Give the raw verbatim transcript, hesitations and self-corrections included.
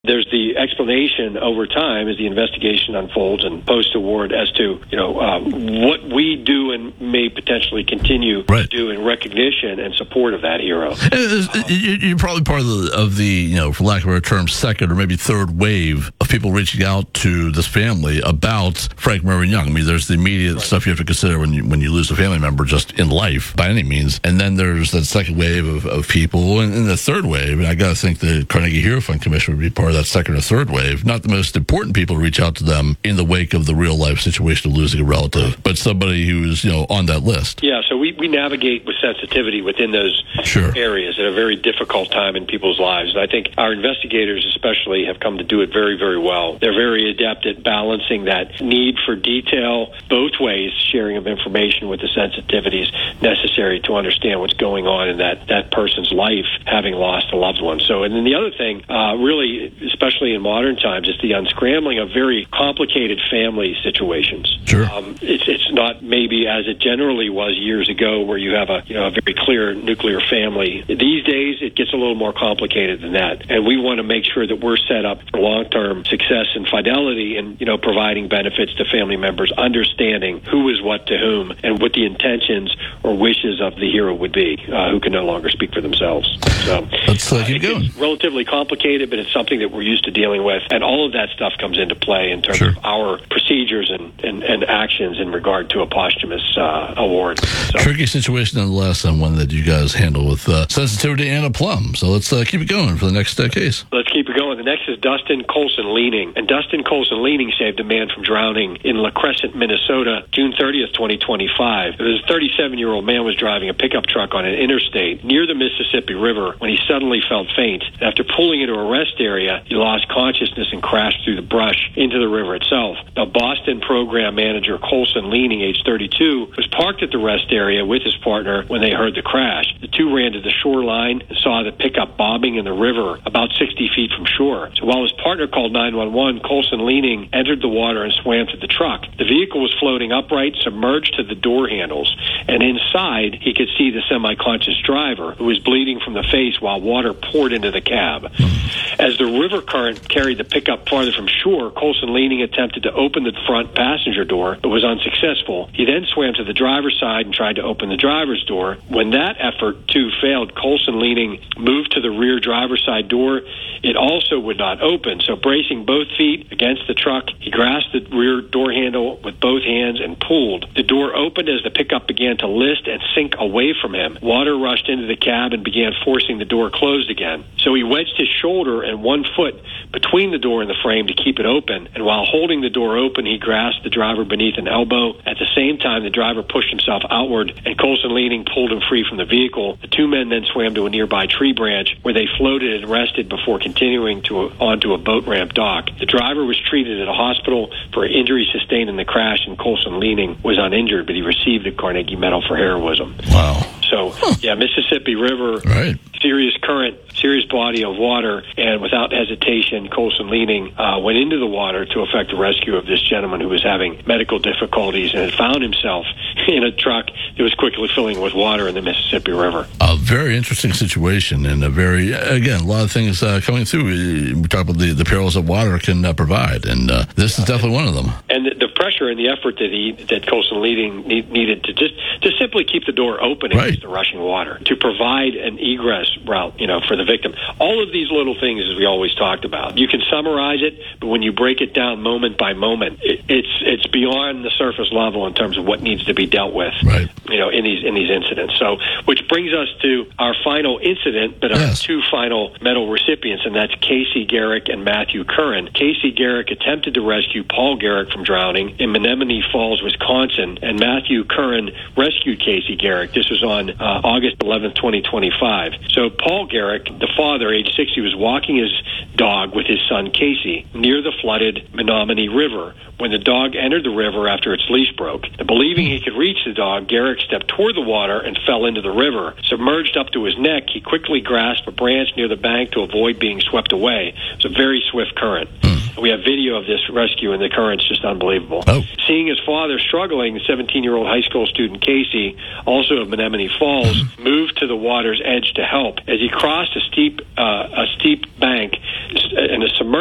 There's the explanation over time as the investigation unfolds and post-award as to, you know, uh, what we do and may potentially continue right. to do in recognition and support of that hero. Um, you're probably part of the, of the, you know, for lack of a better term, second or maybe third wave of people reaching out to this family about Frank Merwin Young. I mean, there's the immediate right. stuff you have to consider when you when you lose a family member just in life by any means, and then there's that second wave of, of people, and, and the third wave. And I got to think the Carnegie Hero Fund Commission would be part of that second or third wave. Not the most important people to reach out to them in the wake of the real life situation of losing a relative, but somebody who's, you know, on that list. Yeah, so we, we navigate with sensitivity within those sure. areas at a very difficult time in people's lives. And I think our investigators especially have come to do it very, very well. They're very adept at balancing that need for detail both ways, sharing of information with the sensitivities necessary to understand what's going on in that, that person's life, having lost a loved one. So, and then the other thing, uh, really, especially in modern times, is the unscrambling of very complicated family situations. Sure. Um, it's it's not maybe as it generally was years ago, where you have a you know a very clear nuclear family. These days, it gets a little more complicated than that, and we want to make sure that we're set up for long-term success and fidelity, and you know providing benefits to family members, understanding who is what to whom, and what the intentions or wishes of the hero would be, uh, who can no longer speak for themselves. So let's uh, keep going. It's relatively complicated, but it's something that we're used to dealing with, and all of that stuff comes into play in terms sure. of our procedures and, and, and actions in regard to a posthumous uh, award. So. Tricky situation nonetheless, and one that you guys handle with uh, sensitivity and aplomb. So let's uh, keep it going for the next uh, case. Let's keep it going. The next is Dustin Colson Leaning, and Dustin Colson Leaning saved a man from drowning in La Crescent, Minnesota, June thirtieth, twenty twenty-five. This thirty-seven-year-old man was driving a pickup truck on an interstate near the Mississippi River when he suddenly felt faint. After pulling into a rest area, he lost consciousness and crashed through the brush into the river itself. Now, Boston program manager Colson Leaning, age thirty-two, was parked at the rest area with his partner when they heard the crash. The two ran to the shoreline and saw the pickup bobbing in the river about sixty feet from shore. So while his partner called nine one one, Colson Leaning entered the water and swam to the truck. The vehicle was floating upright, submerged to the door handles, and inside he could see the semi-conscious driver, who was bleeding from the face while water poured into the cab. As the river current carried the pickup farther from shore, Colson Leaning attempted to open the front passenger door, but was unsuccessful. He then swam to the driver's side and tried to open the driver's door. When that effort, too, failed, Colson Leaning moved to the rear driver's side door. It also would not open, so bracing both feet against the truck, he grasped the rear door handle with both hands and pulled. The door opened as the pickup began to list and sink away from him. Water rushed into the cab and began forcing the door closed again. So he wedged his shoulder and one foot between the door and the frame to keep it open, and while holding the door open, he grasped the driver beneath an elbow. At the same time, the driver pushed himself outward, and Colson Leaning pulled him free from the vehicle. The two men then swam to a nearby tree branch, where they floated and rested before continuing to a, onto a boat ramp dock. The driver was treated at a hospital for injuries sustained in the crash, and Colson Leaning was uninjured, but he received a Carnegie Medal for heroism. Wow. So, yeah, Mississippi River, right. serious current, serious body of water, and without hesitation, Colson Leaning uh, went into the water to effect the rescue of this gentleman who was having medical difficulties and had found himself in a truck that was quickly filling with water in the Mississippi River. A very interesting situation, and a very, again, a lot of things uh, coming through. We talk about the, the perils that water can uh, provide, and uh, this is definitely one of them. And the, the pressure and the effort that he that Colson Leaning need, needed to just to simply keep the door open right. against the rushing water, to provide an egress route, you know, for the victim. All of these little things, as we always talked about, you can summarize it, but when you break it down moment by moment, it, it's it's beyond the surface level in terms of what needs to be dealt with, right. you know, in these in these incidents. So, which brings us to our final incident, but our yes. two final medal recipients, and that's Casey Garrick and Matthew Curran. Casey Garrick attempted to rescue Paul Garrick from drowning in Menominee Falls, Wisconsin, and Matthew Curran rescued Casey Garrick. This was on uh, August eleventh, twenty twenty-five. So Paul Garrick, the father, age sixty, was walking his dog with his son Casey near the flooded Menominee River when the dog entered the river after its leash broke. And believing he could reach the dog, Garrick stepped toward the water and fell into the river. Submerged up to his neck, he quickly grasped a branch near the bank to avoid being swept away. It was a very swift current. We have video of this rescue, and the current's just unbelievable. Oh. Seeing his father struggling, the seventeen-year-old high school student Casey, also of Menominee Falls, moved to the water's edge to help. As he crossed a steep, uh, a steep bank in a submerged